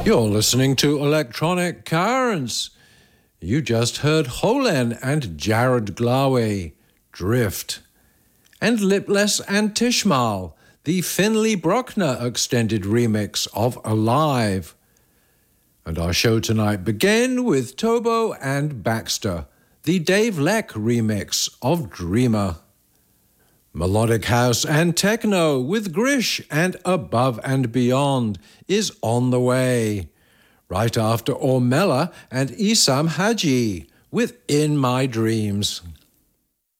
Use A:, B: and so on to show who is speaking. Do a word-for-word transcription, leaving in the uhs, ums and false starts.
A: You're listening to Electronic Currents. You just heard Holen and Jared Glawe, Drift. And Lipless and Tishmal, the Finley Bruckner extended remix of Alive. And our show tonight began with Tobo and Baxter, the Dave Leck remix of Dreamer. Melodic House and Techno with Grish and Above and Beyond is on the way. Right after Ormella and Isam Haji with In My Dreams.